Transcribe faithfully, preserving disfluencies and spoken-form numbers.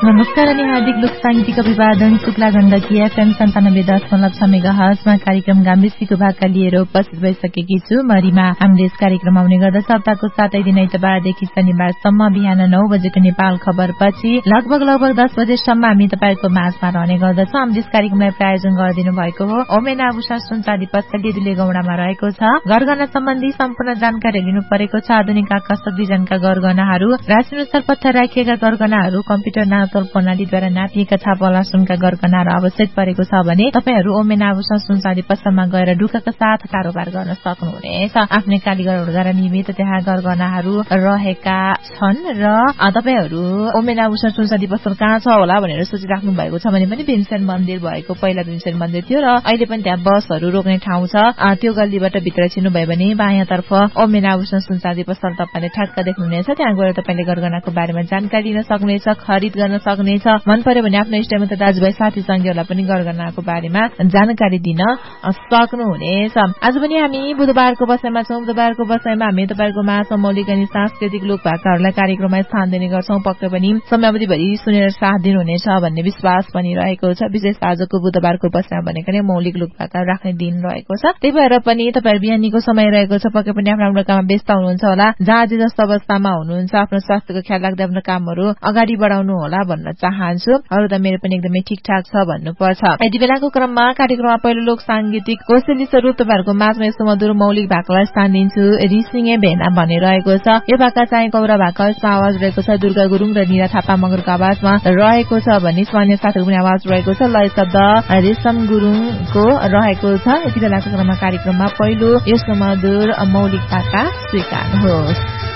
नमस्कार अनि हार्दिक लोक साहित्यिक अभिवादन शुक्ला गण्डकी एफएम सन्तानब्बे दशमलव छ मेगाहर्जमा कार्यक्रम गाम्बेसीको भाका लिएर उपस्थित भइसकेकी छु। मरिमा हामीले यस कार्यक्रम आउने गर्दछ हप्ताको सातै दिन आइतबारदेखि शनिबारसम्म बिहान नौ बजेको नेपाल खबरपछि लगभग लगभग दस बजेसम्म हामी तपाईँको माझमा रहने गर्दछौँ। हामीले यस कार्यक्रमलाई प्रायोजन गरिदिनु भएको हो ओमेन आभूषण सुनचाँदी पसले दुलेगौडामा रहेको छ। गरगहना सम्बन्धी सम्पूर्ण जानकारी लिनु परेको छ। आधुनिक आकर्षक डिजाइनका गरगहनाहरू, राशिनुसार पत्थर राखिएका गरगहनाहरू, कम्प्युटर नापतोल प्रणालीद्वारा नापिएका छापवाला सुनका गरगहनाहरू आवश्यक परेको छ भने तपाईहरू ओमेन आभूषण सुनचाँदी पसलमा गएर ढुक्कका साथ कारोबार गर्न सक्नुहुनेछ। आफ्नै कालीगरहरूद्वारा नियमित त्यहाँ गरगहनाहरू रहेका छन् र तपाईहरू ओमेन आभूषण सुनचाँदी पसल कहाँ छ होला भनेर सोचिराख्नु भएको छ भने पनि भीमसेन मन्दिर भएको पहिला भीमसेन मन्दिर थियो र अहिले पनि त्यहाँ बसहरू रोक्ने ठाउँ छ। त्यो गल्लीबाट भित्र छिर्नुभयो भने बायाँतर्फ ओमेन आभूषण सुनचाँदी पसल तपाईँले ठ्याक्क देख्नुहुनेछ। त्यहाँ गएर तपाईँले गरगहनाको बारेमा जानकारी लिन सक्नुहुनेछ, खरिद गर्न सक्नुहुनेछ। मन पर्यो भने आफ्नो इष्टमित्र दाजुभाइ साथी संगीहरूलाई पनि गरगहनाको बारेमा जानकारी दिन सक्नुहुनेछ। आज पनि हामी बुधबारको बसाइमा छौँ। बुधबारको बसाइमा हामी तपाईँको माझमा मौलिक अनि सांस्कृतिक लोक भाकाहरूलाई कार्यक्रममा स्थान दिने गर्छौं। पक्कै पनि समयावधिभरि सुनेर साथ दिनुहुनेछ भन्ने विश्वास पनि रहेको छ। विशेष आजको बुधबारको बसाइमा भनेको नै मौलिक लोक भाका राख्ने दिन रहेको छ। त्यही भएर पनि तपाईहरू बिहानीको समय रहेको छ, पक्कै पनि आफ्नो आफ्नो काममा व्यस्त हुनुहुन्छ होला। जहाँ जे जस्तो अवस्थामा हुनुहुन्छ आफ्नो स्वास्थ्यको ख्याल राख्दै आफ्नो कामहरू अगाडि बढाउनु होला भन्न चाहन्छु। अरू त मेरो पनि एकदमै ठिकठाक छ भन्नुपर्छ। यति बेलाको क्रममा कार्यक्रममा पहिलो लोक सांगीतिक कौशली स्वरूप तपाईँहरूको माझमा यस्तो मधुर मौलिक भाकालाई स्थान दिन्छु। रिसिङे भेना भन्ने रहेको छ। यो भाका चाहिँ कौरा भाका, यसमा आवाज रहेको छ दुर्गा गुरुङ र निरा थापा मगरको आवाजमा रहेको छ भने स्वान्य साथीको पनि आवाज रहेको छ। लय शब्द रेशम गुरुङको रहेको छ। यति बेलाको क्रममा कार्यक्रममा पहिलो यस्तो मधुर मौलिक भाका स्वीकार्नुहोस्।